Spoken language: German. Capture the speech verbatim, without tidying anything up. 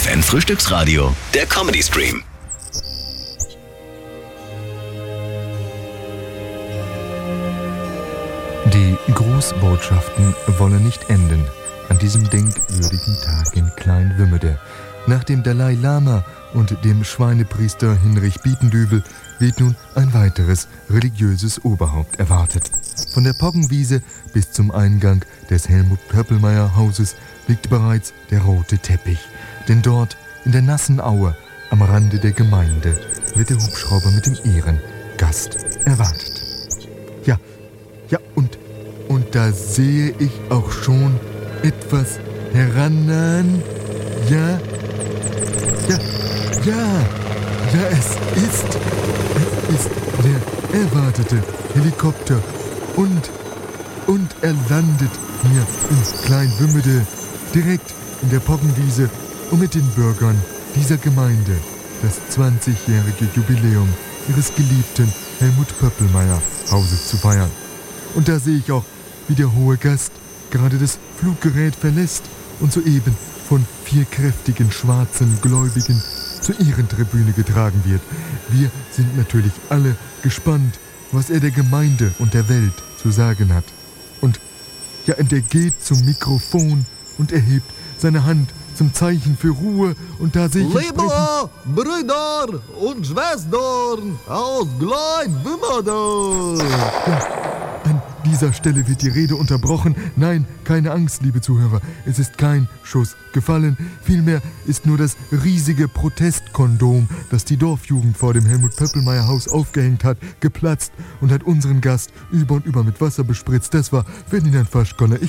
F M Frühstücksradio, der Comedy Stream. Die Grußbotschaften wollen nicht enden an diesem denkwürdigen Tag in Klein-Wümmede. Nach dem Dalai Lama und dem Schweinepriester Hinrich Bietendübel wird nun ein weiteres religiöses Oberhaupt erwartet. Von der Poggenwiese bis zum Eingang des Helmut-Pöppelmeier-Hauses liegt bereits der rote Teppich. Denn dort, in der nassen Aue, am Rande der Gemeinde, wird der Hubschrauber mit dem Ehrengast erwartet. Ja, ja, und, und da sehe ich auch schon etwas herannahen. Ja, ja, ja, ja, es ist, es ist der erwartete Helikopter. Und, und er landet hier in Klein-Wümmede, direkt in der Poggenwiese, um mit den Bürgern dieser Gemeinde das zwanzigjährige Jubiläum ihres geliebten Helmut-Pöppelmeier-Hauses zu feiern. Und da sehe ich auch, wie der hohe Gast gerade das Fluggerät verlässt und soeben von vier kräftigen schwarzen Gläubigen zur Ehrentribüne getragen wird. Wir sind natürlich alle gespannt, was er der Gemeinde und der Welt zu sagen hat. Und ja, und er geht zum Mikrofon und erhebt seine Hand zum Zeichen für Ruhe, und da sehe ich... Liebe Brüder und Schwestern aus Klein-Wümmede! Ja, an dieser Stelle wird die Rede unterbrochen. Nein, keine Angst, liebe Zuhörer, es ist kein Schuss gefallen. Vielmehr ist nur das riesige Protestkondom, das die Dorfjugend vor dem Helmut-Pöppelmeier-Haus aufgehängt hat, geplatzt und hat unseren Gast über und über mit Wasser bespritzt. Das war Ferdinand Faschkoller.